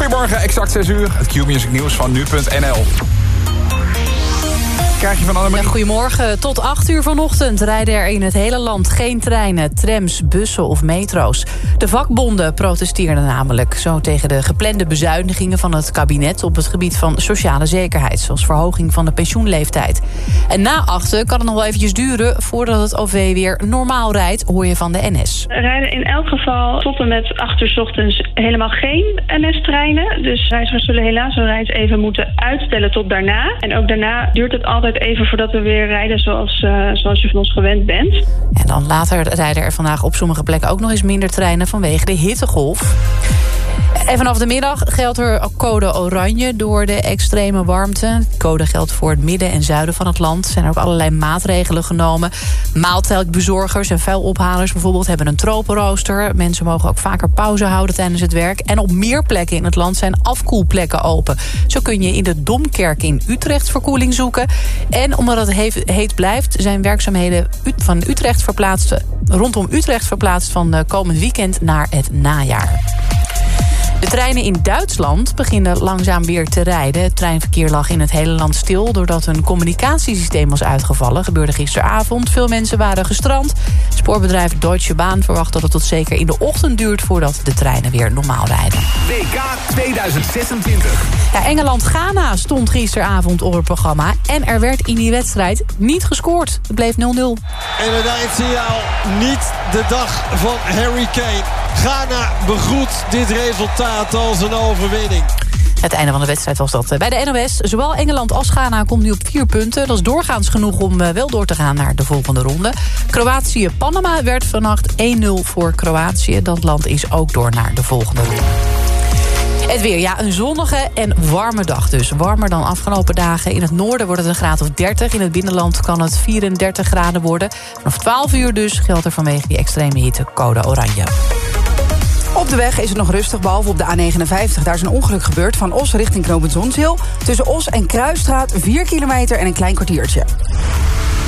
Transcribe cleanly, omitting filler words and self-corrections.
Goedemorgen, exact 6 uur. Het Q-music nieuws van nu.nl. Krijg je van Annemarie? Goedemorgen. Tot 8 uur vanochtend rijden er in het hele land geen treinen, trams, bussen of metro's. De vakbonden protesteerden namelijk zo tegen de geplande bezuinigingen van het kabinet op het gebied van sociale zekerheid, zoals verhoging van de pensioenleeftijd. En na 8 kan het nog wel eventjes duren voordat het OV weer normaal rijdt, hoor je van de NS. Er rijden in elk geval tot en met 8 uur 's ochtends helemaal geen NS-treinen. Dus reizigers zullen helaas hun reis even moeten uitstellen tot daarna. En ook daarna duurt het altijd even voordat we weer rijden zoals je van ons gewend bent. En dan later rijden er vandaag op sommige plekken ook nog eens minder treinen vanwege de hittegolf. En vanaf de middag geldt er code oranje door de extreme warmte. De code geldt voor het midden en zuiden van het land. Er zijn ook allerlei maatregelen genomen. Maaltijdbezorgers en vuilophalers bijvoorbeeld hebben een tropenrooster. Mensen mogen ook vaker pauze houden tijdens het werk. En op meer plekken in het land zijn afkoelplekken open. Zo kun je in de Domkerk in Utrecht verkoeling zoeken. En omdat het heet blijft, zijn werkzaamheden van Utrecht rondom Utrecht verplaatst van komend weekend naar het najaar. De treinen in Duitsland beginnen langzaam weer te rijden. Het treinverkeer lag in het hele land stil doordat een communicatiesysteem was uitgevallen. Gebeurde gisteravond. Veel mensen waren gestrand. Spoorbedrijf Deutsche Bahn verwacht dat het tot zeker in de ochtend duurt voordat de treinen weer normaal rijden. WK 2026. Ja, Engeland-Ghana stond gisteravond op het programma. En er werd in die wedstrijd niet gescoord. Het bleef 0-0. En het eindsignaal niet de dag van Harry Kane. Ghana begroet dit resultaat als een overwinning. Het einde van de wedstrijd was dat bij de NOS. Zowel Engeland als Ghana komt nu op 4 punten. Dat is doorgaans genoeg om wel door te gaan naar de volgende ronde. Kroatië-Panama werd vannacht 1-0 voor Kroatië. Dat land is ook door naar de volgende ronde. Het weer, ja, een zonnige en warme dag dus. Warmer dan afgelopen dagen. In het noorden wordt het een graad of 30. In het binnenland kan het 34 graden worden. Vanaf 12 uur dus geldt er vanwege die extreme hitte code oranje. Op de weg is het nog rustig, behalve op de A59. Daar is een ongeluk gebeurd van Os richting Knooppunt Zonshil. Tussen Os en Kruisstraat 4 kilometer en een klein kwartiertje.